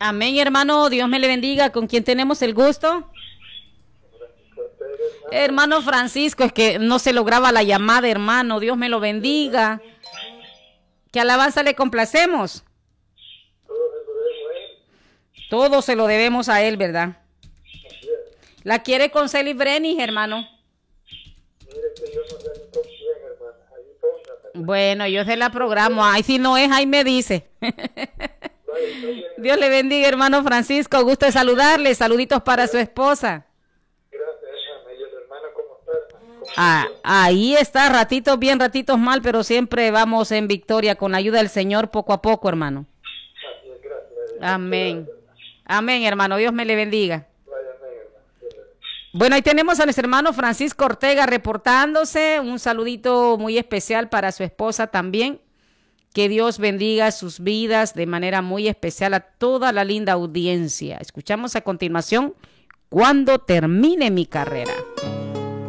Amén, hermano. Dios me le bendiga. ¿Con quién tenemos el gusto? Hermano Francisco, es que no se lograba la llamada, hermano. Dios me lo bendiga. ¿Qué alabanza le complacemos? Todo se lo debemos a él, ¿verdad? ¿La quiere con Celi Brenis, hermano? Bueno, yo se la programo. Ay, si no es, ahí me dice. Dios le bendiga, hermano Francisco. Gusto de saludarle. Saluditos para su esposa. Ahí está, ratitos bien, ratitos mal, pero siempre vamos en victoria con la ayuda del Señor poco a poco, hermano. Amén. Amén, hermano. Dios me le bendiga. Bueno, ahí tenemos a nuestro hermano Francisco Ortega reportándose. Un saludito muy especial para su esposa también. Que Dios bendiga sus vidas de manera muy especial a toda la linda audiencia. Escuchamos a continuación Cuando termine mi carrera.